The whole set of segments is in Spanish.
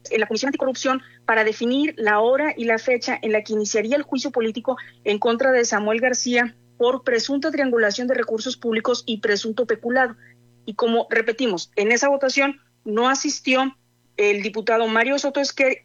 en la Comisión Anticorrupción para definir la hora y la fecha en la que iniciaría el juicio político en contra de Samuel García por presunta triangulación de recursos públicos y presunto peculado. Y como repetimos, en esa votación no asistió el diputado Mario Soto Esquer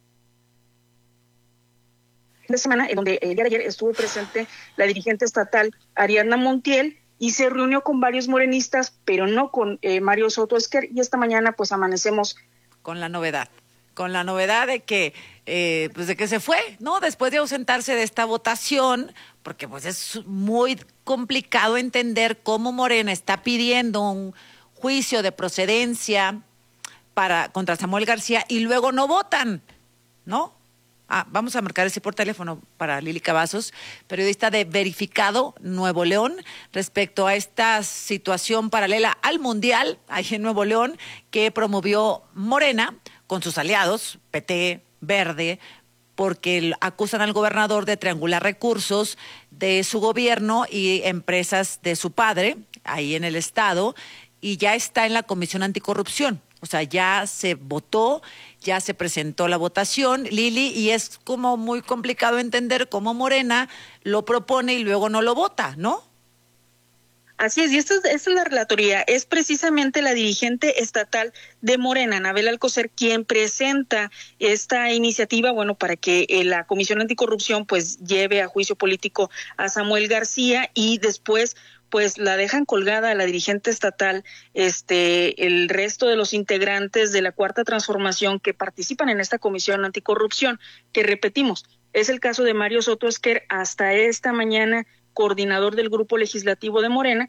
de semana, en donde el día de ayer estuvo presente la dirigente estatal Ariadna Montiel y se reunió con varios morenistas, pero no con Mario Soto Esquer, y esta mañana pues amanecemos con la novedad de que pues de que se fue, ¿no? Después de ausentarse de esta votación, porque pues es muy complicado entender cómo Morena está pidiendo un juicio de procedencia contra Samuel García y luego no votan, ¿no? Vamos a marcar ese por teléfono para Lili Cavazos, periodista de Verificado Nuevo León, respecto a esta situación paralela al Mundial, ahí en Nuevo León, que promovió Morena con sus aliados, PT, Verde, porque acusan al gobernador de triangular recursos de su gobierno y empresas de su padre, ahí en el estado, y ya está en la Comisión Anticorrupción. O sea, ya se votó, ya se presentó la votación, Lili, y es como muy complicado entender cómo Morena lo propone y luego no lo vota, ¿no? Así es, y esta es la relatoría. Es precisamente la dirigente estatal de Morena, Anabel Alcocer, quien presenta esta iniciativa, bueno, para que la Comisión Anticorrupción pues lleve a juicio político a Samuel García, y después pues la dejan colgada a la dirigente estatal, el resto de los integrantes de la Cuarta Transformación que participan en esta Comisión Anticorrupción, que repetimos, es el caso de Mario Soto Esquer, hasta esta mañana coordinador del Grupo Legislativo de Morena,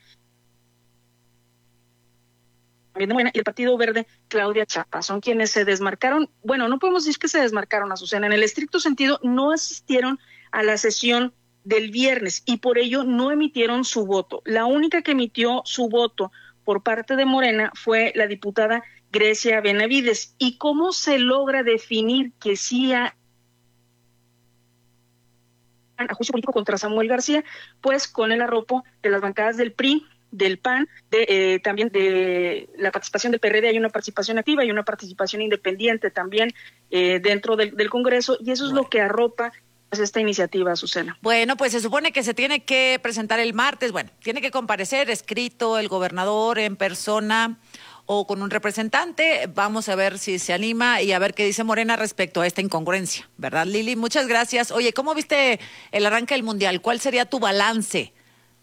y el Partido Verde, Claudia Chapa, son quienes se desmarcaron. Bueno, no podemos decir que se desmarcaron, Azucena, en el estricto sentido no asistieron a la sesión del viernes y por ello no emitieron su voto. La única que emitió su voto por parte de Morena fue la diputada Grecia Benavides. ¿Y cómo se logra definir que sí a juicio político contra Samuel García? Pues con el arropo de las bancadas del PRI, del PAN, también de la participación del PRD. Hay una participación activa y una participación independiente también dentro del Congreso, y eso es lo que arropa pues esta iniciativa, Azucena. Bueno, pues se supone que se tiene que presentar el martes, bueno, tiene que comparecer escrito el gobernador en persona o con un representante. Vamos a ver si se anima y a ver qué dice Morena respecto a esta incongruencia, ¿verdad, Lili? Muchas gracias. Oye, ¿cómo viste el arranque del Mundial? ¿Cuál sería tu balance?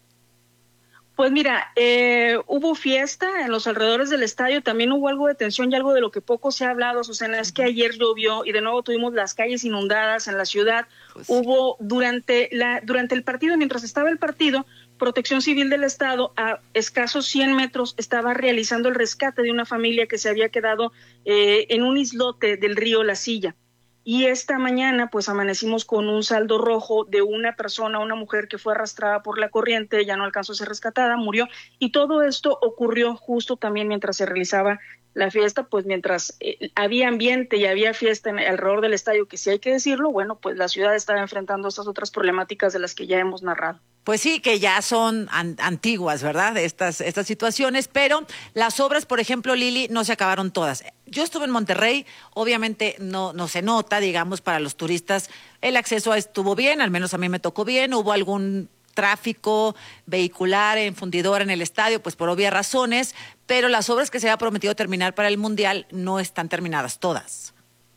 Pues mira, hubo fiesta en los alrededores del estadio, también hubo algo de tensión y algo de lo que poco se ha hablado, Susana, es que ayer llovió y de nuevo tuvimos las calles inundadas en la ciudad. Pues hubo durante el partido, mientras estaba el partido, Protección Civil del Estado a escasos 100 metros estaba realizando el rescate de una familia que se había quedado en un islote del río La Silla. Y esta mañana pues amanecimos con un saldo rojo de una persona, una mujer que fue arrastrada por la corriente, ya no alcanzó a ser rescatada, murió, y todo esto ocurrió justo también mientras se realizaba la fiesta, pues mientras había ambiente y había fiesta alrededor del estadio, que sí hay que decirlo, bueno, pues la ciudad estaba enfrentando estas otras problemáticas de las que ya hemos narrado. Pues sí, que ya son antiguas, ¿verdad? Estas situaciones, pero las obras, por ejemplo, Lili, no se acabaron todas. Yo estuve en Monterrey, obviamente no se nota, digamos, para los turistas, el acceso estuvo bien, al menos a mí me tocó bien, hubo algún tráfico vehicular en fundidora en el estadio, pues por obvias razones, pero las obras que se había prometido terminar para el Mundial no están terminadas todas.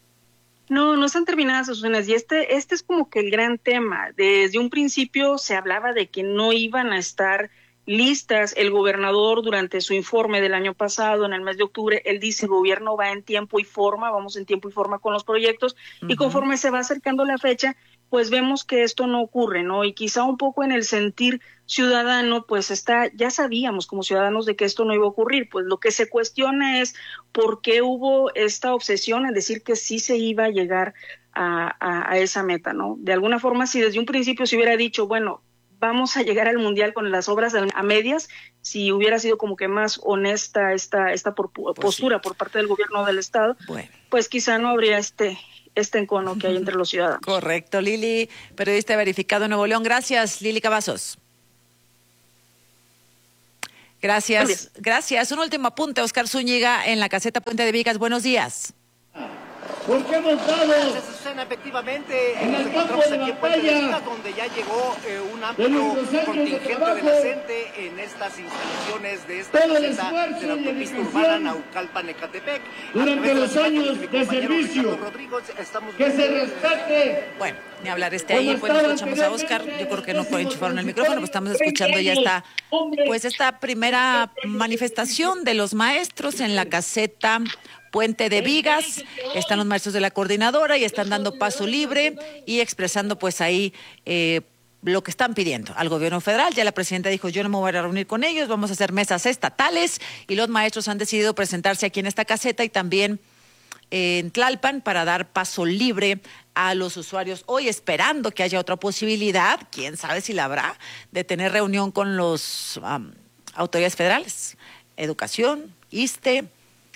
No están terminadas, Susana, y este es como que el gran tema. Desde un principio se hablaba de que no iban a estar listas. El gobernador, durante su informe del año pasado, en el mes de octubre, él dice: el gobierno va en tiempo y forma, vamos en tiempo y forma con los proyectos, y conforme se va acercando la fecha, pues vemos que esto no ocurre, ¿no? Y quizá un poco en el sentir ciudadano, pues ya sabíamos como ciudadanos de que esto no iba a ocurrir. Pues lo que se cuestiona es por qué hubo esta obsesión en decir que sí se iba a llegar a esa meta, ¿no? De alguna forma, si desde un principio se hubiera dicho, bueno, vamos a llegar al Mundial con las obras a medias, si hubiera sido como que más honesta esta postura por parte del gobierno del estado, pues quizá no habría este encono que hay entre los ciudadanos. Correcto, Lili, periodista de Verificado Nuevo León. Gracias, Lili Cavazos. Gracias. Un último apunte, Oscar Zúñiga, en la caseta Puente de Vigas. Buenos días. porque hemos dado Azucena, efectivamente, en el campo de batalla, donde ya llegó un de amplio nuestros años de contingente trabajo, de la CENTE en estas instalaciones de esta todo el caseta esfuerzo de la y autopista dedicación urbana Naucalpan-Ecatepec. durante los años de servicio, que se respete. Bueno, ni hablar ahí, pues escuchamos a Oscar, yo creo que no enchufaron el micrófono, pues estamos escuchando ya esta primera manifestación de los maestros en la caseta Puente de Vigas. Están los maestros de la coordinadora y están dando paso libre y expresando pues ahí lo que están pidiendo al gobierno federal. Ya la presidenta dijo, yo no me voy a reunir con ellos, vamos a hacer mesas estatales, y los maestros han decidido presentarse aquí en esta caseta y también en Tlalpan para dar paso libre a los usuarios hoy, esperando que haya otra posibilidad, quién sabe si la habrá, de tener reunión con los autoridades federales, educación, ISSSTE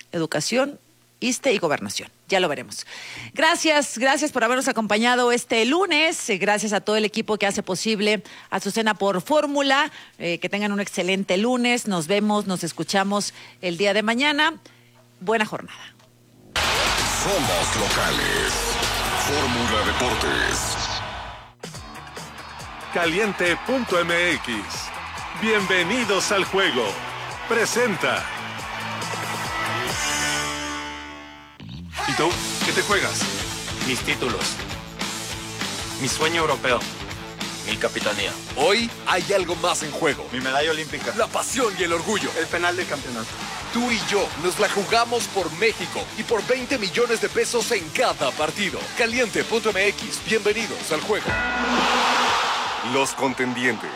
y Gobernación. Ya lo veremos. Gracias por habernos acompañado este lunes. Gracias a todo el equipo que hace posible Azucena por Fórmula. Que tengan un excelente lunes. Nos vemos, nos escuchamos el día de mañana. Buena jornada. Somos locales. Fórmula Deportes. Caliente.mx. Bienvenidos al juego. Presenta. ¿Y tú? ¿Qué te juegas? Mis títulos. Mi sueño europeo. Mi capitanía. Hoy hay algo más en juego. Mi medalla olímpica. La pasión y el orgullo. El penal de campeonato. Tú y yo nos la jugamos por México y por 20 millones de pesos en cada partido. Caliente.mx. Bienvenidos al juego. Los contendientes.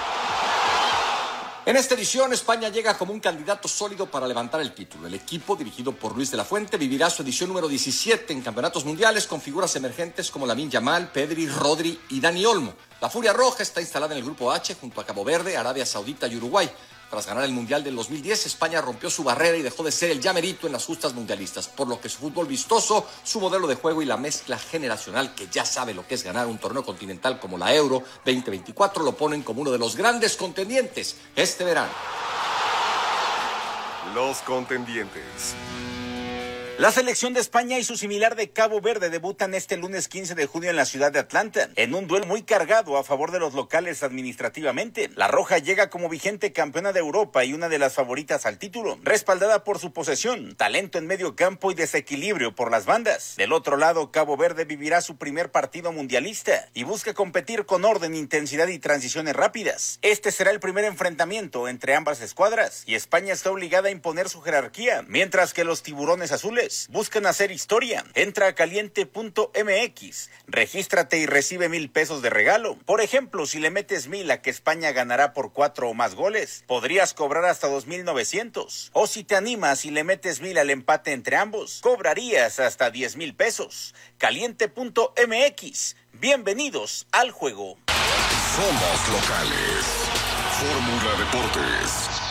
En esta edición, España llega como un candidato sólido para levantar el título. El equipo, dirigido por Luis de la Fuente, vivirá su edición número 17 en campeonatos mundiales con figuras emergentes como Lamine Yamal, Pedri, Rodri y Dani Olmo. La Furia Roja está instalada en el grupo H junto a Cabo Verde, Arabia Saudita y Uruguay. Tras ganar el Mundial del 2010, España rompió su barrera y dejó de ser el llamerito en las justas mundialistas, por lo que su fútbol vistoso, su modelo de juego y la mezcla generacional que ya sabe lo que es ganar un torneo continental como la Euro 2024 lo ponen como uno de los grandes contendientes este verano. Los contendientes. La selección de España y su similar de Cabo Verde debutan este lunes 15 de junio en la ciudad de Atlanta, en un duelo muy cargado a favor de los locales administrativamente. La Roja llega como vigente campeona de Europa y una de las favoritas al título, respaldada por su posesión, talento en medio campo y desequilibrio por las bandas. Del otro lado, Cabo Verde vivirá su primer partido mundialista y busca competir con orden, intensidad y transiciones rápidas. Este será el primer enfrentamiento entre ambas escuadras y España está obligada a imponer su jerarquía, mientras que los tiburones azules buscan hacer historia. Entra a caliente.mx, regístrate y recibe 1,000 pesos de regalo. Por ejemplo, si le metes 1,000 a que España ganará por 4 o más goles, podrías cobrar hasta 2,900. O si te animas y le metes 1,000 al empate entre ambos, cobrarías hasta 10,000 pesos. Caliente.mx. Bienvenidos al juego. Somos locales. Fórmula Deportes.